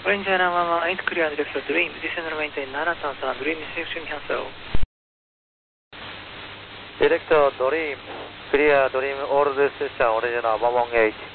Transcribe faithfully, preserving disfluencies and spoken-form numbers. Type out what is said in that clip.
Orange Airline one one eight, clear and director Dream. Descend and maintain nine thousand, Dream section cancel. Director Dream, clear Dream all destination, Orange Airline one one eight.